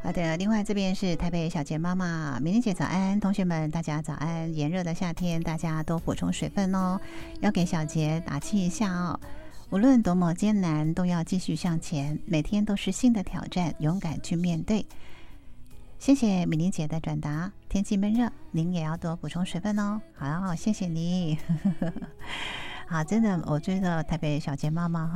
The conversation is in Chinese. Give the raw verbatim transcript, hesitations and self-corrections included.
好的，另外这边是台北小杰妈妈，明玲姐早安，同学们大家早安。炎热的夏天，大家多补充水分哦，要给小杰打气一下哦。无论多么艰难，都要继续向前，每天都是新的挑战，勇敢去面对。谢谢米玲姐的转达。天气闷热，您也要多补充水分哦。好，谢谢你。好，真的，我觉得台北小杰妈妈